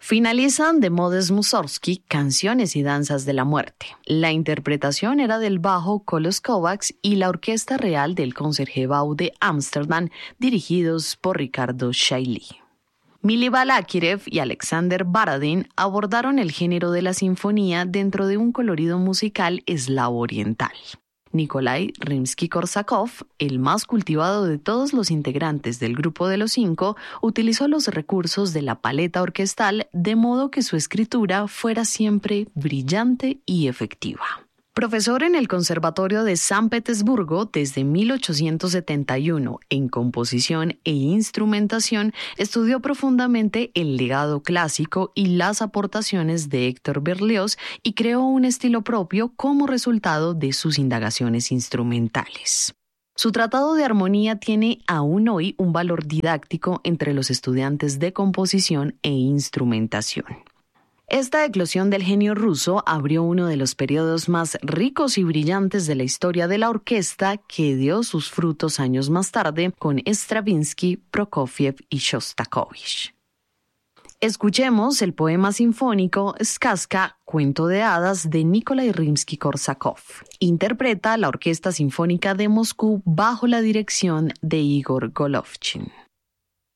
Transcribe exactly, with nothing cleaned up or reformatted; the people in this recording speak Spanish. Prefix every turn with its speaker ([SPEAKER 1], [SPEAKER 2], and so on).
[SPEAKER 1] Finalizan de Modest Mussorgsky, Canciones y danzas de la muerte. La interpretación era del bajo Kolos Kovacs y la Orquesta Real del Concertgebouw de Ámsterdam, dirigidos por Ricardo Chailly. Mili Balakirev y Alexander Baradin abordaron el género de la sinfonía dentro de un colorido musical eslavo oriental. Nikolai Rimsky-Korsakov, el más cultivado de todos los integrantes del grupo de los cinco, utilizó los recursos de la paleta orquestal de modo que su escritura fuera siempre brillante y efectiva. Profesor en el Conservatorio de San Petersburgo desde mil ochocientos setenta y uno en composición e instrumentación, estudió profundamente el legado clásico y las aportaciones de Héctor Berlioz y creó un estilo propio como resultado de sus indagaciones instrumentales. Su tratado de armonía tiene aún hoy un valor didáctico entre los estudiantes de composición e instrumentación. Esta eclosión del genio ruso abrió uno de los periodos más ricos y brillantes de la historia de la orquesta, que dio sus frutos años más tarde con Stravinsky, Prokofiev y Shostakovich. Escuchemos el poema sinfónico Сказка, Cuento de Hadas, de Nikolai Rimsky-Korsakov. Interpreta la Orquesta Sinfónica de Moscú bajo la dirección de Igor Golovchin.